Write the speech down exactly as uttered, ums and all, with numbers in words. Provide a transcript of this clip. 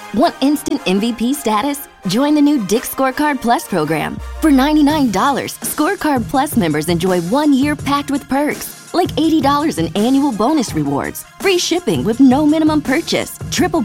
Want instant M V P status? Join the new Dick's Scorecard Plus program. For ninety-nine dollars, Scorecard Plus members enjoy one year packed with perks, like eighty dollars in annual bonus rewards, free shipping with no minimum purchase, triple